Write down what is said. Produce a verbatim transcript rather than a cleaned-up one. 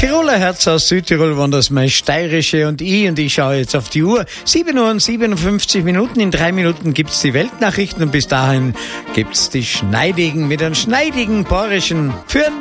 Tiroler Herz aus Südtirol waren das mein steirische und ich und ich schaue jetzt auf die Uhr. sieben Uhr und siebenundfünfzig Minuten, in drei Minuten gibt's die Weltnachrichten und bis dahin gibt's die Schneidigen mit einem schneidigen Bayerischen für